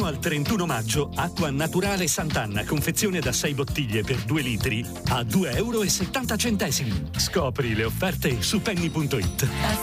Fino al 31 maggio, acqua naturale Sant'Anna, confezione da 6 bottiglie per 2 litri a €2,70. Scopri le offerte su penny.it.